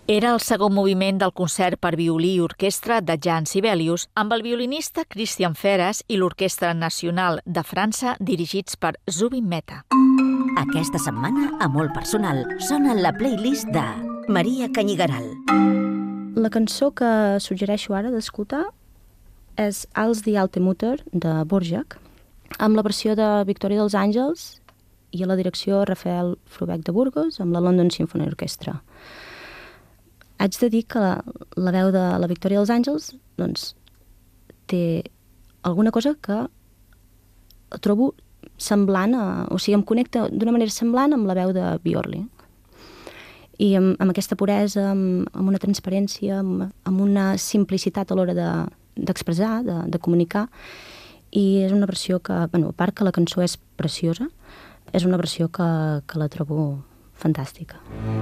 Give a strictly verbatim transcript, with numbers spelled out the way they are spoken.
Era el segon moviment del concert per violí i orquestra de Jan Sibelius amb el violinista Christian Ferres i l'Orquestra Nacional de França dirigits per Zubin Mehta. Aquesta setmana, a Molt Personal, sona la playlist de Maria Canyigaral. La cançó que suggereixo ara d'escoltar és Als die alte Mutter, de Dvořák, amb la versió de Victòria dels Àngels i a la direcció Rafael Frubeck de Burgos amb la London Symphony Orchestra. Haig de dir que la, la veu de la Victòria dels Àngels doncs, té alguna cosa que trobo semblant, a, o sigui, em connecta d'una manera semblant amb la veu de Björling. I amb, amb aquesta puresa, amb, amb una transparència, amb, amb una simplicitat a l'hora de, d'expressar, de, de comunicar. I és una versió que, bueno, a part que la cançó és preciosa, és una versió que, que la trobo fantàstica.